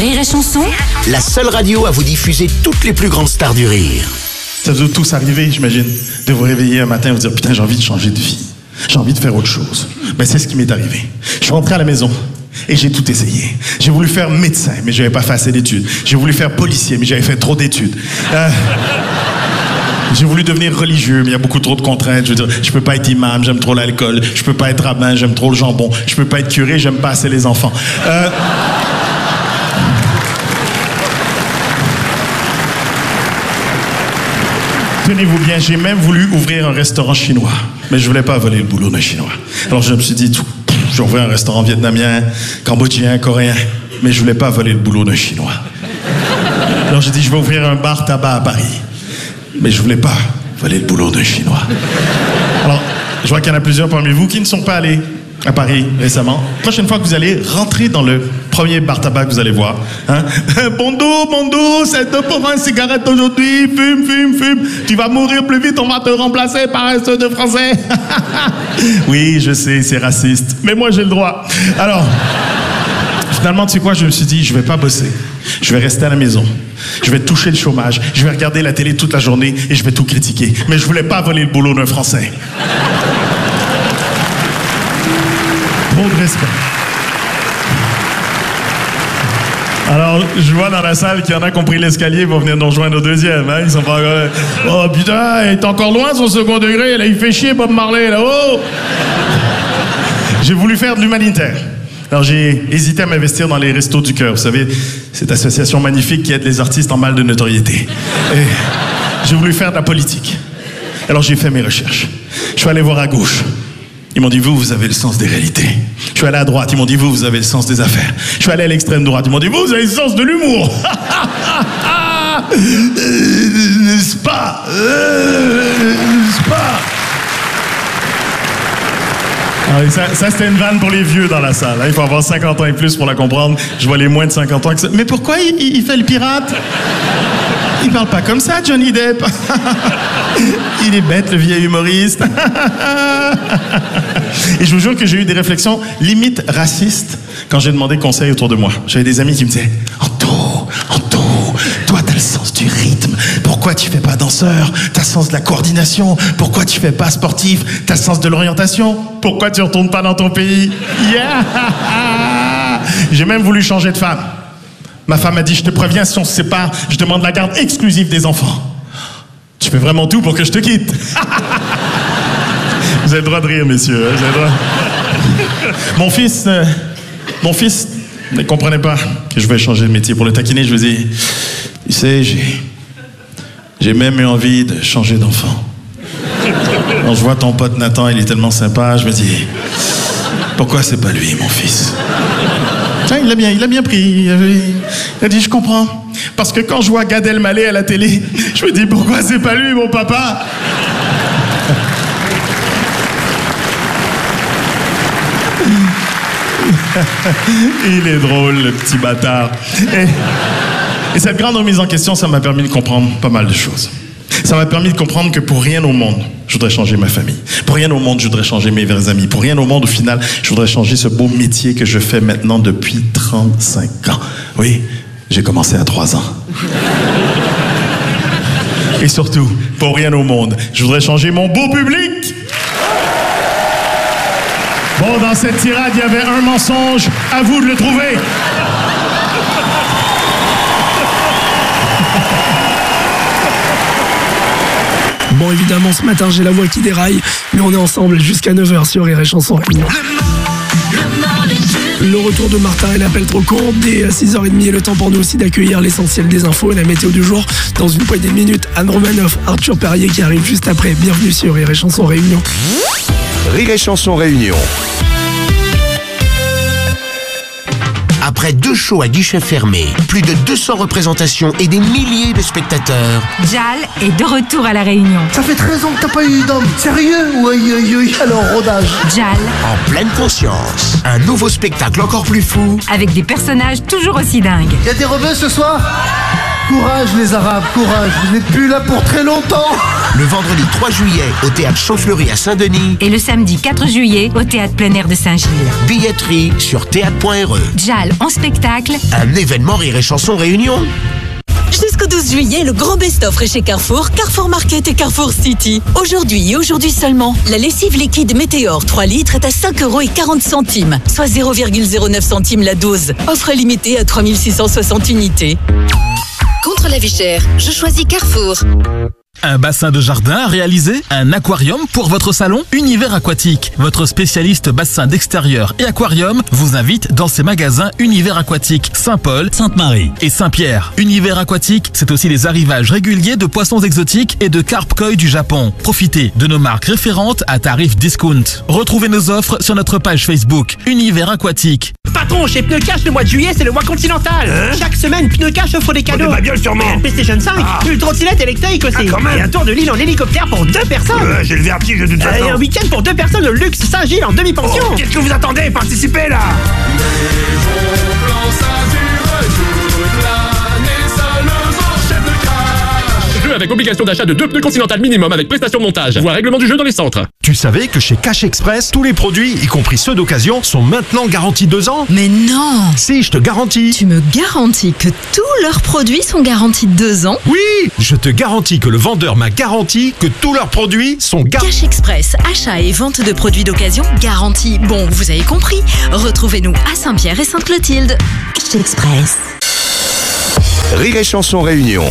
Rire et Chanson, la seule radio à vous diffuser toutes les plus grandes stars du rire. Ça vous est tous arrivé, j'imagine, de vous réveiller un matin et vous dire « Putain, j'ai envie de changer de vie. J'ai envie de faire autre chose. » Ben, c'est ce qui m'est arrivé. Je suis rentré à la maison et j'ai tout essayé. J'ai voulu faire médecin, mais j'avais pas fait assez d'études. J'ai voulu faire policier, mais j'avais fait trop d'études. J'ai voulu devenir religieux, mais il y a beaucoup trop de contraintes. Je veux dire, je peux pas être imam, j'aime trop l'alcool. Je peux pas être rabbin, j'aime trop le jambon. Je peux pas être curé, j'aime pas assez les enfants. Tenez-vous bien, j'ai même voulu ouvrir un restaurant chinois, mais je voulais pas voler le boulot d'un Chinois. Alors je me suis dit, je vais ouvrir un restaurant vietnamien, cambodgien, coréen, mais je voulais pas voler le boulot d'un Chinois. Alors j'ai dit, je vais ouvrir un bar tabac à Paris, mais je voulais pas voler le boulot d'un Chinois. Alors, je vois qu'il y en a plusieurs parmi vous qui ne sont pas allés à Paris récemment. Prochaine fois que vous allez rentrer dans le premier bar tabac que vous allez voir, hein? Bonjour, c'est 2 pour 1 cigarette aujourd'hui, fume. Tu vas mourir plus vite, on va te remplacer par un seul de français. Oui, je sais, c'est raciste, mais moi j'ai le droit. Alors, finalement, tu sais quoi, je me suis dit, je vais pas bosser. Je vais rester à la maison. Je vais toucher le chômage. Je vais regarder la télé toute la journée et je vais tout critiquer. Mais je voulais pas voler le boulot d'un Français. Trop de respect. Alors, je vois dans la salle qu'il y en a qui ont pris l'escalier pour venir nous rejoindre au deuxième. Hein? Ils sont pas... Oh putain, il est encore loin son second degré. Là, il fait chier Bob Marley. Là. Oh! J'ai voulu faire de l'humanitaire. Alors, j'ai hésité à m'investir dans les Restos du Cœur. Vous savez, cette association magnifique qui aide les artistes en mal de notoriété. Et j'ai voulu faire de la politique. Alors, j'ai fait mes recherches. Je suis allé voir à gauche. Ils m'ont dit, vous avez le sens des réalités. Je suis allé à droite, ils m'ont dit, vous avez le sens des affaires. Je suis allé à l'extrême droite, ils m'ont dit, vous avez le sens de l'humour. N'est-ce pas? N'est-ce pas? Alors, ça c'était une vanne pour les vieux dans la salle. Hein. Il faut avoir 50 ans et plus pour la comprendre. Je vois les moins de 50 ans. Mais pourquoi il fait le pirate? Il parle pas comme ça, Johnny Depp. Il est bête, le vieil humoriste. Et je vous jure que j'ai eu des réflexions limite racistes quand j'ai demandé conseil autour de moi. J'avais des amis qui me disaient « Anto, toi t'as le sens du rythme. Pourquoi tu fais pas danseur? T'as le sens de la coordination. Pourquoi tu fais pas sportif? T'as le sens de l'orientation. Pourquoi tu retournes pas dans ton pays? » Yeah. J'ai même voulu changer de femme. Ma femme a dit, je te préviens, si on se sépare, je demande la garde exclusive des enfants. Tu fais vraiment tout pour que je te quitte. Vous avez le droit de rire, messieurs. Vous avez le droit. Mon fils ne comprenait pas que je vais changer de métier. Pour le taquiner, je lui ai dit, tu sais, j'ai même eu envie de changer d'enfant. Quand je vois ton pote Nathan, il est tellement sympa, je me dis, pourquoi c'est pas lui, mon fils? Il a bien pris. Il a dit, je comprends. Parce que quand je vois Gad Elmaleh à la télé, je me dis, pourquoi c'est pas lui, mon papa? Il est drôle, le petit bâtard. Et cette grande remise en question, ça m'a permis de comprendre pas mal de choses. Ça m'a permis de comprendre que pour rien au monde, je voudrais changer ma famille. Pour rien au monde, je voudrais changer mes vrais amis. Pour rien au monde, au final, je voudrais changer ce beau métier que je fais maintenant depuis 35 ans. Oui, j'ai commencé à 3 ans. Et surtout, pour rien au monde, je voudrais changer mon beau public. Bon, dans cette tirade, il y avait un mensonge. À vous de le trouver. Bon, évidemment, ce matin, j'ai la voix qui déraille, mais on est ensemble jusqu'à 9h sur Rire et Chanson Réunion. Le retour de Martin et l'appel trop court, dès 6h30, et le temps pour nous aussi d'accueillir l'essentiel des infos et la météo du jour. Dans une poignée de minutes, Anne Romanoff, Arthur Perrier qui arrive juste après. Bienvenue sur Rire et Chanson Réunion. Rire et Chanson Réunion. Après 2 shows à guichet fermé, plus de 200 représentations et des milliers de spectateurs, Jal est de retour à La Réunion. Ça fait 13 ans que t'as pas eu d'homme. Sérieux? Oui, alors rodage. Jal, en pleine conscience. Un nouveau spectacle encore plus fou. avec des personnages toujours aussi dingues. Y a des rebeux ce soir? Courage les Arabes, courage. Vous n'êtes plus là pour très longtemps. Le vendredi 3 juillet au Théâtre Champfleury à Saint-Denis. Et le samedi 4 juillet au Théâtre plein air de Saint-Gilles. Billetterie sur théâtre.re. JAL en spectacle. Un événement Rire et Chanson Réunion. Jusqu'au 12 juillet, le grand best-of est chez Carrefour, Carrefour Market et Carrefour City. Aujourd'hui et aujourd'hui seulement, la lessive liquide Météor 3 litres est à 5,40 €, soit 0,09 centimes la dose. Offre limitée à 3660 unités. Contre la vie chère, je choisis Carrefour. Un bassin de jardin à réaliser? Un aquarium pour votre salon? Univers Aquatique, votre spécialiste bassin d'extérieur et aquarium, vous invite dans ses magasins Univers Aquatique, Saint-Paul, Sainte-Marie et Saint-Pierre. Univers Aquatique, c'est aussi les arrivages réguliers de poissons exotiques et de carpe koi du Japon. Profitez de nos marques référentes à tarif discount. Retrouvez nos offres sur notre page Facebook Univers Aquatique. Patron, chez Pneu Cash, le mois de juillet, c'est le mois continental. Chaque semaine, Pneu Cash offre des cadeaux. Des bagnoles sûrement. PlayStation 5, une trottinette électrique aussi. Quand même. Et un tour de l'île en hélicoptère pour 2 personnes. J'ai le vertige de toute façon. Et un week-end pour 2 personnes au luxe Saint-Gilles en demi-pension. Qu'est-ce que vous attendez? Participez là. Jeu avec obligation d'achat de 2 pneus Continental minimum avec prestation de montage. Voir règlement du jeu dans les centres. Tu savais que chez Cash Express, tous les produits, y compris ceux d'occasion, sont maintenant garantis 2 ans? Mais non! Si, je te garantis. Tu me garantis que tous leurs produits sont garantis 2 ans? Oui! Je te garantis que le vendeur m'a garanti que tous leurs produits sont garantis. Cash Express, achat et vente de produits d'occasion garantis. Bon, vous avez compris. Retrouvez-nous à Saint-Pierre et Sainte-Clotilde. Cash Express. Rire et Chanson Réunion.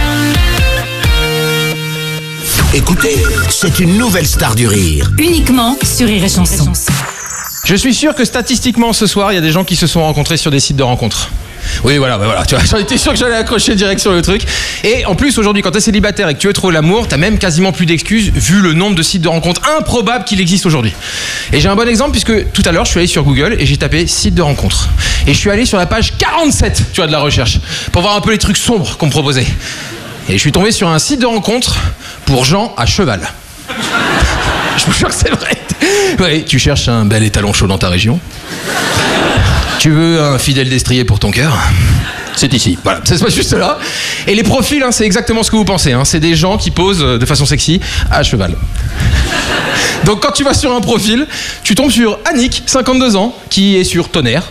Écoutez, c'est une nouvelle star du rire. Uniquement sur Rire et Chanson. Je suis sûr que statistiquement ce soir, il y a des gens qui se sont rencontrés sur des sites de rencontres. Oui, voilà, tu vois, j'en étais sûr que j'allais accrocher direct sur le truc. Et en plus, aujourd'hui, quand t'es célibataire et que tu veux trouver l'amour, t'as même quasiment plus d'excuses vu le nombre de sites de rencontres improbables qu'il existe aujourd'hui. Et j'ai un bon exemple puisque tout à l'heure, je suis allé sur Google et j'ai tapé site de rencontres. Et je suis allé sur la page 47, tu vois, de la recherche, pour voir un peu les trucs sombres qu'on me proposait. Et je suis tombé sur un site de rencontre pour gens à cheval. Je vous jure que c'est vrai. Oui, tu cherches un bel étalon chaud dans ta région. Tu veux un fidèle destrier pour ton cœur? C'est ici. Voilà, ça se passe juste là. Et les profils, c'est exactement ce que vous pensez. C'est des gens qui posent de façon sexy à cheval. Donc quand tu vas sur un profil, tu tombes sur Annick, 52 ans, qui est sur Tonnerre.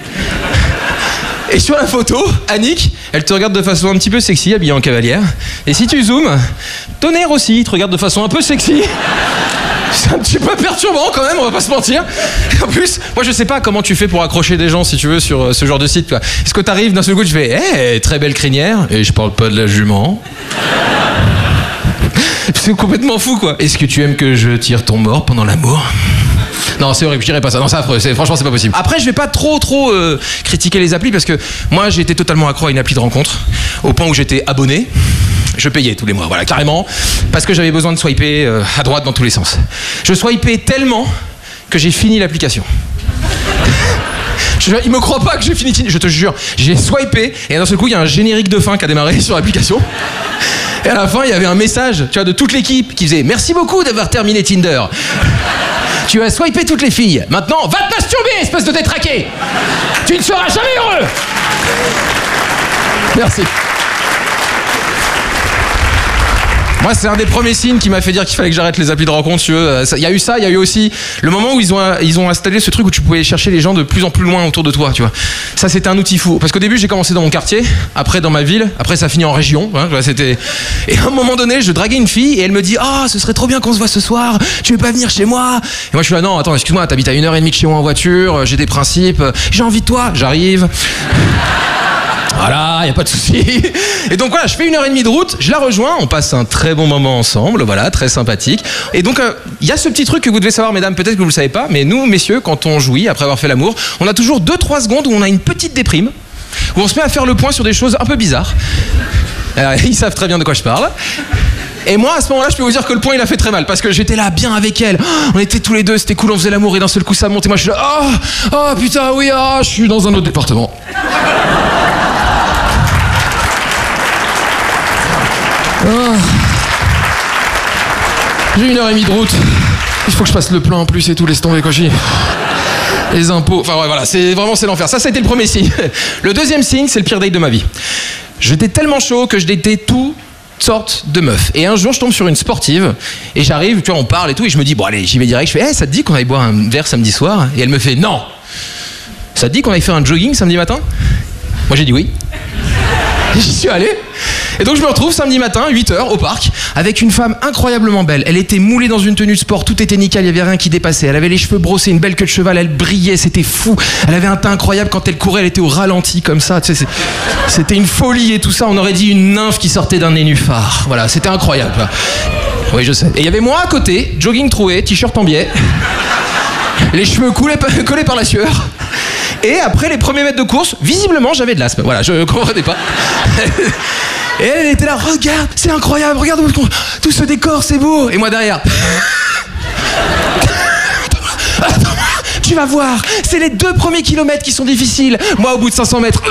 Et sur la photo, Annick, elle te regarde de façon un petit peu sexy, habillée en cavalière. Et si tu zoomes, Tonnerre aussi, il te regarde de façon un peu sexy. C'est un petit peu perturbant quand même, on va pas se mentir. En plus, moi je sais pas comment tu fais pour accrocher des gens si tu veux sur ce genre de site. Est-ce que t'arrives d'un seul coup, tu fais hey, très belle crinière, et je parle pas de la jument. C'est complètement fou quoi. Est-ce que tu aimes que je tire ton mort pendant l'amour? Non, c'est horrible, je dirais pas ça. Non, c'est affreux, franchement, c'est pas possible. Après, je vais pas trop critiquer les applis parce que moi, j'ai été totalement accro à une appli de rencontre au point où j'étais abonné. Je payais tous les mois, voilà, carrément, parce que j'avais besoin de swiper à droite dans tous les sens. Je swipais tellement que j'ai fini l'application. Il me croit pas que j'ai fini, je te jure. J'ai swipé et d'un seul coup, il y a un générique de fin qui a démarré sur l'application. Et à la fin, il y avait un message, tu vois, de toute l'équipe qui faisait « Merci beaucoup d'avoir terminé Tinder. Tu as swipé toutes les filles. Maintenant, va te masturber, espèce de détraqué. Tu ne seras jamais heureux. » Merci. Moi, c'est un des premiers signes qui m'a fait dire qu'il fallait que j'arrête les applis de rencontre. Il y a eu ça, il y a eu aussi le moment où ils ont installé ce truc où tu pouvais chercher les gens de plus en plus loin autour de toi, tu vois. Ça, c'était un outil fou. Parce qu'au début, j'ai commencé dans mon quartier, après dans ma ville, après ça a fini en région. C'était... Et à un moment donné, je draguais une fille et elle me dit « Ah, ce serait trop bien qu'on se voit ce soir, tu veux pas venir chez moi ?» Et moi, je suis là « Non, attends, excuse-moi, t'habites à 1h30 de chez moi en voiture, j'ai des principes, j'ai envie de toi, j'arrive. » Voilà, y a pas de souci. Et donc voilà, je fais 1h30 de route, je la rejoins, on passe un très bon moment ensemble, voilà, très sympathique. Et donc, il y a ce petit truc que vous devez savoir, mesdames, peut-être que vous le savez pas, mais nous, messieurs, quand on jouit, après avoir fait l'amour, on a toujours 2-3 secondes où on a une petite déprime, où on se met à faire le point sur des choses un peu bizarres. Ils savent très bien de quoi je parle. Et moi, à ce moment-là, je peux vous dire que le point, il a fait très mal, parce que j'étais là, bien avec elle. On était tous les deux, c'était cool, on faisait l'amour, et d'un seul coup, ça monte, et moi, je suis là, oh putain, oui, je suis dans un autre département. J'ai 1h30 de route. Il faut que je passe le plein en plus et tout, laisse tomber, Kochi. Les impôts, enfin ouais, voilà, c'est l'enfer. Ça a été le premier signe. Le deuxième signe, c'est le pire date de ma vie. J'étais tellement chaud que je datais tous sortes de meufs. Et un jour, je tombe sur une sportive et j'arrive, tu vois, on parle et tout, et je me dis, bon, allez, j'y vais direct. Je fais, ça te dit qu'on aille boire un verre samedi soir? Et elle me fait, non. Ça te dit qu'on aille faire un jogging samedi matin? Moi, j'ai dit oui. J'y suis allé. Et donc je me retrouve samedi matin, 8h, au parc, avec une femme incroyablement belle. Elle était moulée dans une tenue de sport, tout était nickel, il n'y avait rien qui dépassait. Elle avait les cheveux brossés, une belle queue de cheval, elle brillait, c'était fou. Elle avait un teint incroyable, quand elle courait, elle était au ralenti comme ça. Tu sais, c'était une folie et tout ça, on aurait dit une nymphe qui sortait d'un nénuphar. Voilà, c'était incroyable. Oui, je sais. Et il y avait moi à côté, jogging troué, t-shirt en biais, les cheveux collés par la sueur. Et après les premiers mètres de course, visiblement j'avais de l'asthme. Voilà, je comprenais pas. Et elle était là, regarde, c'est incroyable, regarde tout ce décor, c'est beau. Et moi derrière. Attends, tu vas voir, c'est les 2 premiers kilomètres qui sont difficiles. Moi au bout de 500 mètres.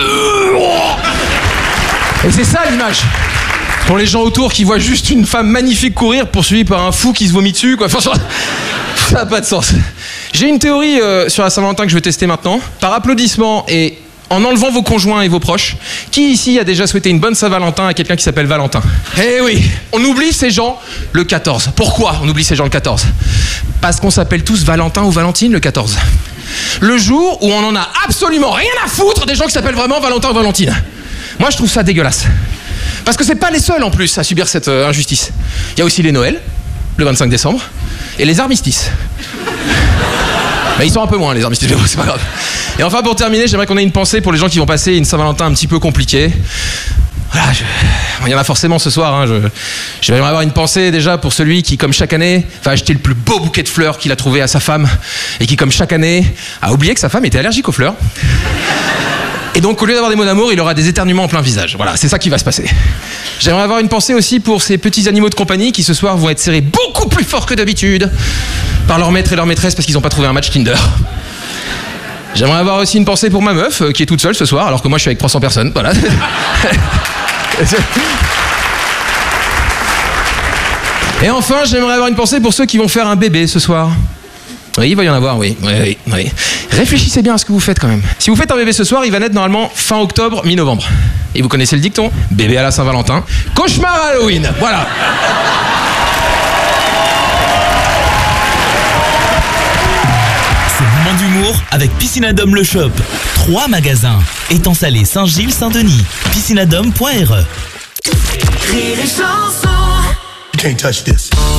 Et c'est ça l'image. Pour les gens autour qui voient juste une femme magnifique courir poursuivie par un fou qui se vomit dessus, quoi. Enfin, ça n'a pas de sens. J'ai une théorie sur la Saint-Valentin que je vais tester maintenant. Par applaudissement et en enlevant vos conjoints et vos proches, qui ici a déjà souhaité une bonne Saint-Valentin à quelqu'un qui s'appelle Valentin? Eh oui, on oublie ces gens le 14. Pourquoi on oublie ces gens le 14? Parce qu'on s'appelle tous Valentin ou Valentine le 14. Le jour où on en a absolument rien à foutre des gens qui s'appellent vraiment Valentin ou Valentine. Moi je trouve ça dégueulasse. Parce que c'est pas les seuls en plus à subir cette injustice. Il y a aussi les Noëls, le 25 décembre, et les armistices. Bah, ils sont un peu moins les armistices, mais bon, c'est pas grave. Et enfin pour terminer, j'aimerais qu'on ait une pensée pour les gens qui vont passer une Saint-Valentin un petit peu compliquée. Voilà, il y en a forcément ce soir. Hein, j'aimerais avoir une pensée déjà pour celui qui, comme chaque année, va acheter le plus beau bouquet de fleurs qu'il a trouvé à sa femme et qui, comme chaque année, a oublié que sa femme était allergique aux fleurs. Et donc, au lieu d'avoir des mots d'amour, il aura des éternuements en plein visage. Voilà, c'est ça qui va se passer. J'aimerais avoir une pensée aussi pour ces petits animaux de compagnie qui, ce soir, vont être serrés beaucoup plus fort que d'habitude par leur maître et leur maîtresse parce qu'ils n'ont pas trouvé un match Tinder. J'aimerais avoir aussi une pensée pour ma meuf qui est toute seule ce soir, alors que moi, je suis avec 300 personnes. Voilà. Et enfin, j'aimerais avoir une pensée pour ceux qui vont faire un bébé ce soir. Oui, il va y en avoir, oui. Réfléchissez bien à ce que vous faites quand même. Si vous faites un bébé ce soir, il va naître normalement fin octobre, mi-novembre. Et vous connaissez le dicton, bébé à la Saint-Valentin, cauchemar à Halloween. Voilà. C'est le moment d'humour avec Piscinadome le Shop. 3 magasins. Étang Salé, Saint-Gilles, Saint-Denis. Piscinadome.re. Rire et chanson. You can't touch this.